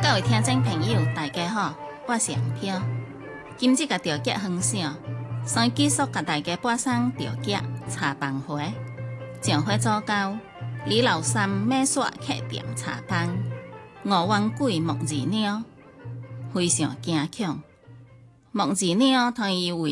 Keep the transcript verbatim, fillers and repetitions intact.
各位聽眾朋友，大家好，我是紅飄。今日嘅調節分享，想繼續給大家播送調節茶飯會，將會做到李老三美術客店茶飯，五灣鬼木二鳥，非常驚恐。木二鳥同伊為